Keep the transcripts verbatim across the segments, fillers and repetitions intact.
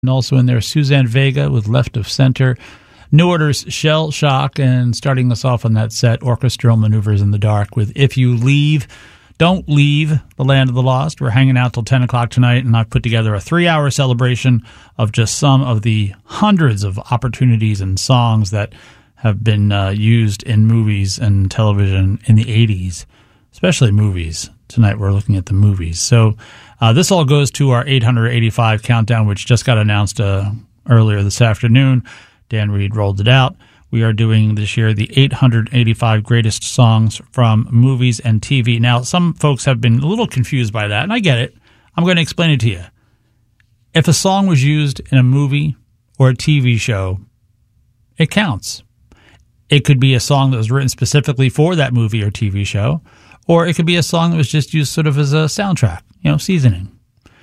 And also in there, Suzanne Vega with Left of Center. New Order's Shell Shock, and starting us off on that set, Orchestral Maneuvers in the Dark with If You Leave, Don't Leave the Land of the Lost. We're hanging out till ten o'clock tonight, and I've put together a three-hour celebration of just some of the hundreds of opportunities and songs that have been uh, used in movies and television in the eighties, especially movies. Tonight we're looking at the movies. So uh, this all goes to our eight hundred eighty-five countdown, which just got announced uh, earlier this afternoon. Dan Reed rolled it out. We are doing this year the eight hundred eighty-five greatest songs from movies and T V. Now, some folks have been a little confused by that, and I get it. I'm going to explain it to you. If a song was used in a movie or a T V show, it counts. It could be a song that was written specifically for that movie or T V show, or it could be a song that was just used sort of as a soundtrack, you know, seasoning.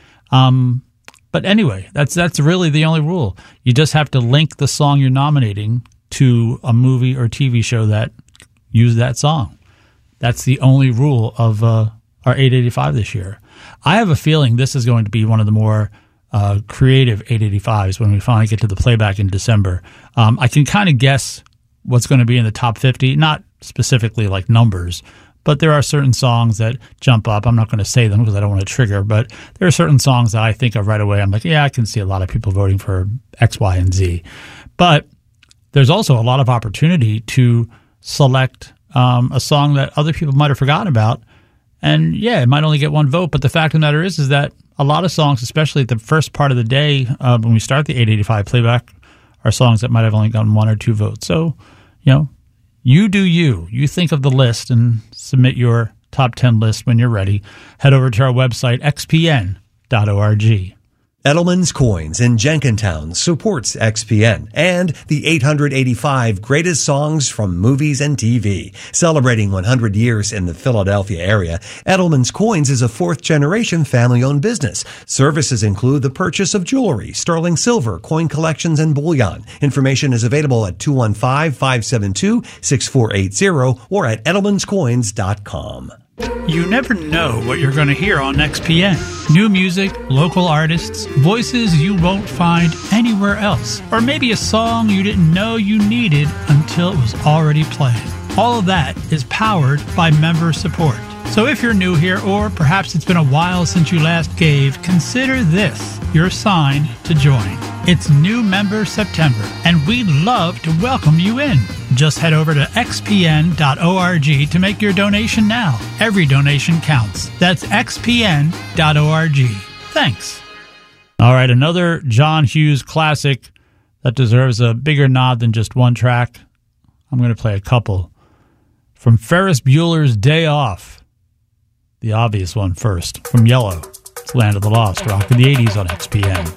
Um, but anyway, that's that's really the only rule. You just have to link the song you're nominating to a movie or T V show that used that song. That's the only rule of uh, our eight eighty-five this year. I have a feeling this is going to be one of the more uh, creative eight eighty-fives when we finally get to the playback in December. Um, I can kind of guess what's going to be in the top fifty, not specifically like numbers, but there are certain songs that jump up. I'm not going to say them because I don't want to trigger, but there are certain songs that I think of right away. I'm like, yeah, I can see a lot of people voting for X, Y, and Z. But there's also a lot of opportunity to select um, a song that other people might have forgotten about. And yeah, it might only get one vote, but the fact of the matter is, is that a lot of songs, especially at the first part of the day uh, when we start the eight eighty-five playback, are songs that might have only gotten one or two votes. So, you know, you do you. You think of the list and submit your top ten list when you're ready. Head over to our website, x p n dot org. Edelman's Coins in Jenkintown supports X P N and the eight hundred eighty-five greatest songs from movies and T V. Celebrating one hundred years in the Philadelphia area, Edelman's Coins is a fourth-generation family-owned business. Services include the purchase of jewelry, sterling silver, coin collections, and bullion. Information is available at two one five, five seven two, six four eight zero or at edelmans coins dot com. You never know what you're going to hear on X P N. New music, local artists, voices you won't find anywhere else. Or maybe a song you didn't know you needed until it was already playing. All of that is powered by member support. So if you're new here, or perhaps it's been a while since you last gave, consider this your sign to join. It's New Member September, and we'd love to welcome you in. Just head over to x p n dot org to make your donation now. Every donation counts. That's x p n dot org. Thanks. All right, another John Hughes classic that deserves a bigger nod than just one track. I'm going to play a couple. From Ferris Bueller's Day Off. The obvious one first. From Yellow. It's Land of the Lost. Rock in the eighties on X P N.